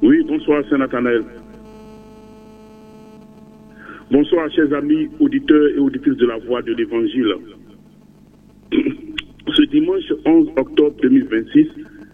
Oui, bonsoir, Saint-Nathanaël. Bonsoir, chers amis, auditeurs et auditrices de la Voix de l'Évangile. Ce dimanche 11 octobre 2026,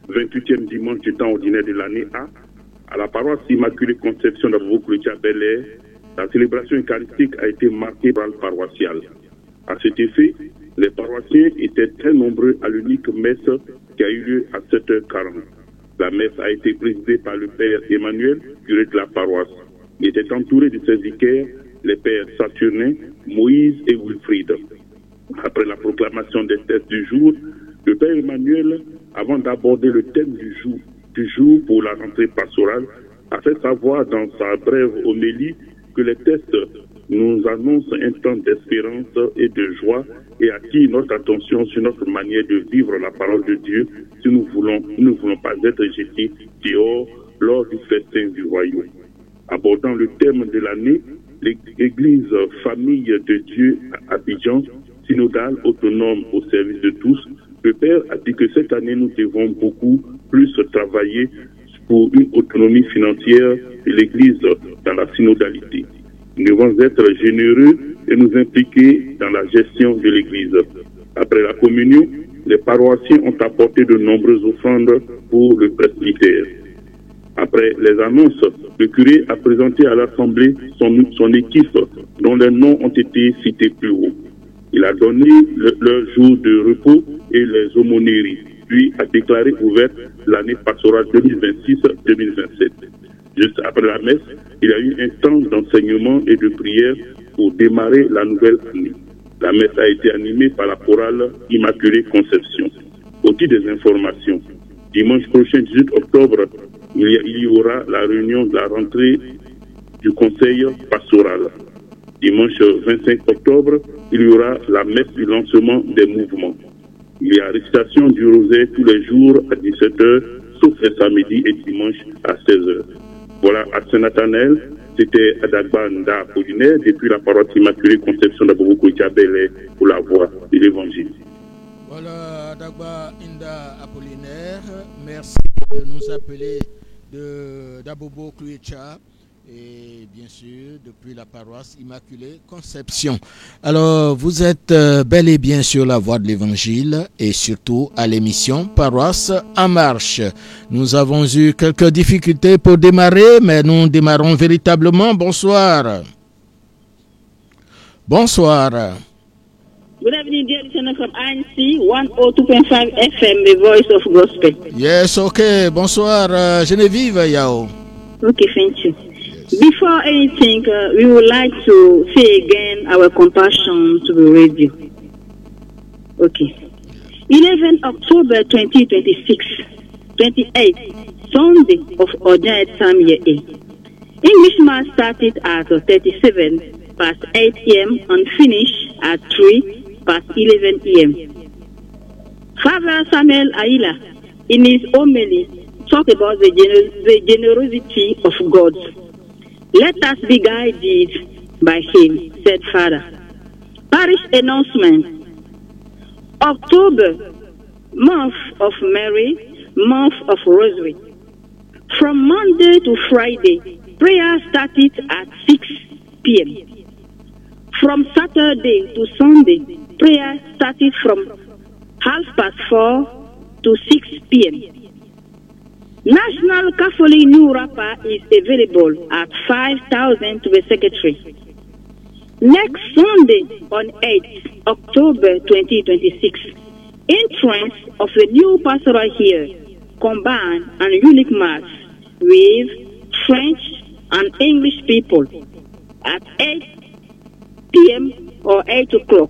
28e dimanche du temps ordinaire de l'année A, à la paroisse Immaculée Conception d'Abou-Chrétien Bel-Air, la célébration eucharistique a été marquée par le paroissial. À cet effet, les paroissiens étaient très nombreux à l'unique messe qui a eu lieu à 7h40. La messe a été présidée par le père Emmanuel, curé de la paroisse. Il était entouré de ses vicaires, les pères Saturnin, Moïse et Wilfried. Après la proclamation des textes du jour, le père Emmanuel, avant d'aborder le thème du jour pour la rentrée pastorale, a fait savoir dans sa brève homélie que les textes nous annoncent un temps d'espérance et de joie et attirent notre attention sur notre manière de vivre la parole de Dieu si nous ne voulons pas être jetés dehors lors du festin du royaume. Abordant le thème de l'année, l'Église famille de Dieu à Abidjan, synodale, autonome au service de tous, le Père a dit que cette année nous devons beaucoup plus travailler pour une autonomie financière de l'Église dans la synodalité. Nous devons être généreux et nous impliquer dans la gestion de l'Église. Après la communion, les paroissiens ont apporté de nombreuses offrandes pour le presbytère. Après les annonces, le curé a présenté à l'Assemblée son équipe dont les noms ont été cités plus haut. Il a donné leur jour de repos et les aumôneries, puis a déclaré ouverte l'année pastorale 2026-2027. Juste après la messe, il y a eu un temps d'enseignement et de prière pour démarrer la nouvelle année. La messe a été animée par la chorale Immaculée Conception. Au titre des informations, dimanche prochain, 18 octobre, il y aura la réunion de la rentrée du conseil pastoral. Dimanche 25 octobre, il y aura la messe du lancement des mouvements. Il y a récitation du rosaire tous les jours à 17h, sauf les samedis et dimanche à 16h. Voilà, à Saint-Nathanaël, c'était Adagba Nda Apollinaire, depuis la paroisse Immaculée Conception d'Abou-Chrétien Bel-Air pour la voix de l'Évangile. Voilà, Adagba Nda Apollinaire, merci de nous appeler d'Abou-Chrétien et bien sûr depuis la paroisse Immaculée Conception. Alors, vous êtes bel et bien sur la voie de l'Évangile et surtout à l'émission Paroisse en marche. Nous avons eu quelques difficultés pour démarrer, mais nous démarrons véritablement. Bonsoir. Bonsoir. Good evening, dear listener from INC 102.5 FM, the voice of gospel. Yes, okay. Bonsoir, Geneviève Yao. Okay, thank you. Before anything, we would like to say again our compassion to the radio. Okay. 11 October 2026, 28, Sunday of ordinary time year A. English Mass started at 37 past 8 a.m. and finished at 3 past 11 a.m. Father Samuel Aila, in his homily, talked about the generosity of God. Let us be guided by him, said Father. Parish announcement. October, month of Mary, month of Rosary. From Monday to Friday, prayer started at 6 p.m. From Saturday to Sunday, prayer started from 4:30 to 6 p.m. National Catholic New Rapper is available at 5,000 to the secretary. Next Sunday on 8th October 2026, entrance of the new pastoral here, combined and unique mass with French and English people at 8 p.m. or 8 o'clock.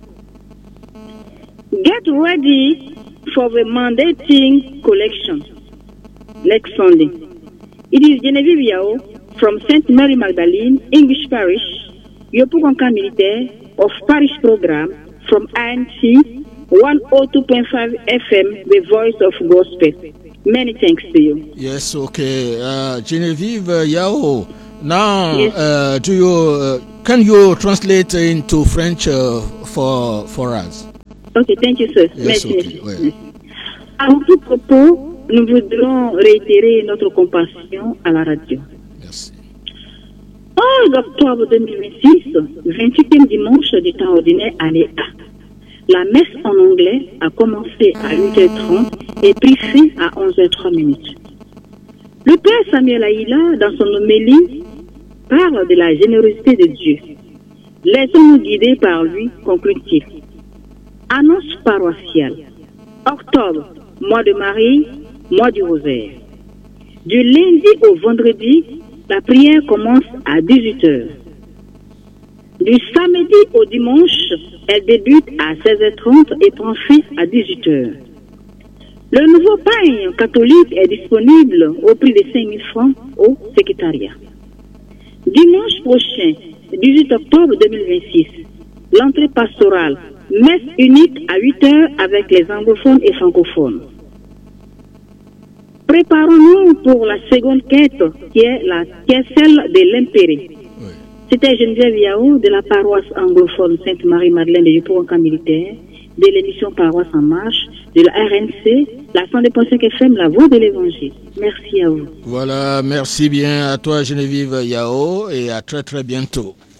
Get ready for the mandating collection next Sunday. It is Geneviève Yao from St. Mary Magdalene, English Parish, Yopukonka Militaire of Parish Program from INC 102.5 FM, the voice of gospel. Many thanks to you. Yes, okay. Geneviève Yao, now Yes. Can you translate into French for us? Ok, thank you, sir. Yes, Merci. okay, ouais. À tout propos, nous voudrons réitérer notre compassion à la radio. Merci. 11 octobre 2026, 28e dimanche du temps ordinaire, année A. La messe en anglais a commencé à 8h30 et pris fin à 11h03. Le père Samuel Aïla, dans son homélie, parle de la générosité de Dieu. Laissons-nous guider par lui, conclut-il. Annonce paroissiale. Octobre, mois de Marie, mois du rosaire. Du lundi au vendredi, la prière commence à 18h. Du samedi au dimanche, elle débute à 16h30 et prend fin à 18h. Le nouveau pain catholique est disponible au prix de 5 000 francs au secrétariat. Dimanche prochain, 18 octobre 2026, l'entrée pastorale, messe unique à 8h avec les anglophones et francophones. Préparons-nous pour la seconde quête qui est celle de l'impéré. Oui. C'était Geneviève Yao de la paroisse anglophone Sainte-Marie-Madeleine de Yopougon militaire, de l'émission Paroisse en marche, de la RNC, la 102.5 FM, la voix de l'évangile. Merci à vous. Voilà, merci bien à toi Geneviève Yao et à très très bientôt.